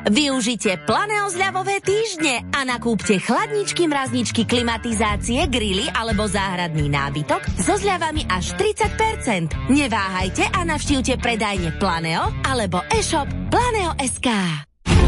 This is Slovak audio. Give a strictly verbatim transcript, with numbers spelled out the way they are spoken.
Využite Planeo zľavové týždne a nakúpte chladničky, mrazničky, klimatizácie, grily alebo záhradný nábytok so zľavami až tridsať percent. Neváhajte a navštívte predajne Planeo alebo e-shop planeo bodka es ká.